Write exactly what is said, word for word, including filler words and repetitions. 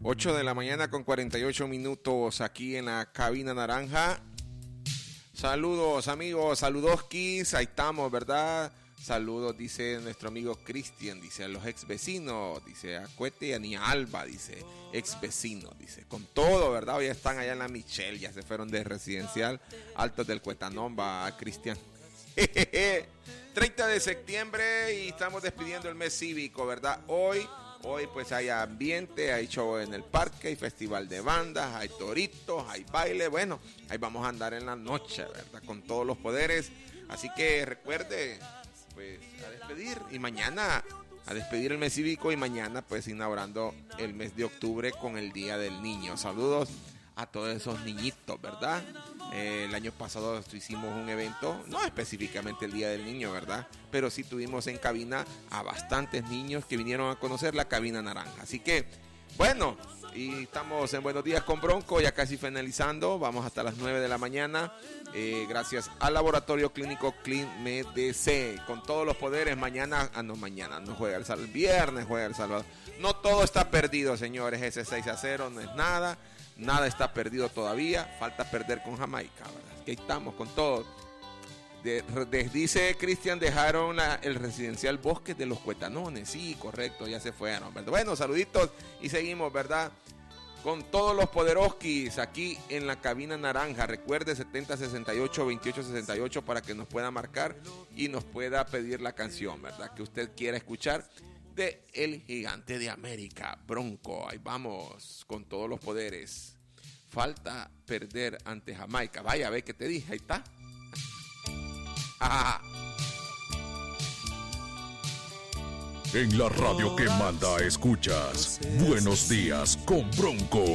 ocho de la mañana con cuarenta y ocho minutos aquí en la cabina naranja. Saludos amigos, saludoskis, ahí estamos, ¿verdad? Saludos, dice nuestro amigo Cristian, dice a los ex vecinos, dice a Cuete y a Nia Alba, dice ex vecinos, dice con todo, ¿verdad? Hoy están allá en la Michelle, ya se fueron de residencial Altos del Cuetanón, va Cristian. treinta de septiembre y estamos despidiendo el mes cívico, ¿verdad? Hoy, hoy pues hay ambiente, hay show en el parque, hay festival de bandas, hay toritos, hay baile, bueno, ahí vamos a andar en la noche, ¿verdad? Con todos los poderes, así que recuerde, pues a despedir y mañana a despedir el mes cívico y mañana pues inaugurando el mes de octubre con el Día del Niño. Saludos a todos esos niñitos, ¿verdad? Eh, el año pasado hicimos un evento, no específicamente el Día del Niño, ¿verdad? Pero sí tuvimos en cabina a bastantes niños que vinieron a conocer la cabina naranja. Así que, bueno, y estamos en Buenos Días con Bronco, ya casi finalizando, vamos hasta las nueve de la mañana, eh, gracias al Laboratorio Clínico Clean M D C, con todos los poderes. Mañana, ah no, mañana, no juega el Salvador, viernes juega el Salvador. No todo está perdido, señores, ese seis a cero no es nada, nada está perdido todavía, falta perder con Jamaica, ¿verdad? Que estamos con todo. De, de, dice Cristian, dejaron la, el residencial Bosques de los Cuetanones. Sí, correcto, ya se fueron, ¿verdad? Bueno, saluditos y seguimos, ¿verdad? Con todos los poderoskis aquí en la cabina naranja. Recuerde setenta sesenta y ocho veintiocho sesenta y ocho para que nos pueda marcar y nos pueda pedir la canción, ¿verdad? Que usted quiera escuchar de El Gigante de América, Bronco. Ahí vamos, con todos los poderes. Falta perder ante Jamaica. Vaya, ve que te dije, ahí está. Ah. En la radio que manda escuchas Buenos Días con Bronco.